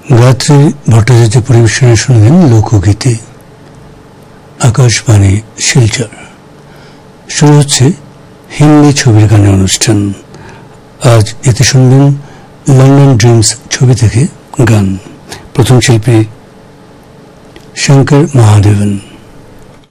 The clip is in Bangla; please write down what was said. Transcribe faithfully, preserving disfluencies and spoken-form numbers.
গায়ত্রী ভট্টাচার্য পরিবেশনে শুনলেন লোকগীতি আকাশবাণী শিলচর। শুরু হচ্ছে হিন্দি ছবির গানের অনুষ্ঠান। আজ এতে শুনবেন লন্ডন ড্রিমস ছবি থেকে গান। প্রথম শিল্পী শঙ্কর মহাদেবন।